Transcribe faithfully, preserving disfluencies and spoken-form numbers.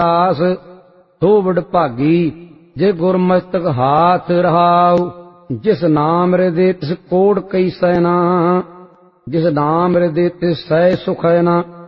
ਆਸ ਸੋ ਵਡਭਾਗੀ ਜੇ ਗੁਰਮਸਤਕ ਹਾਥ ਰਹਾਉ। ਜਿਸ ਨਾਮ ਹਿਰਦੇ ਤਿਸ ਕੋੜ ਕਈ ਸੈਨਾ, ਜਿਸ ਨਾਮ ਹਿਰਦੇ ਤਿਸ ਸਹਿ ਸੁਖ ਹੈ ਨਾ।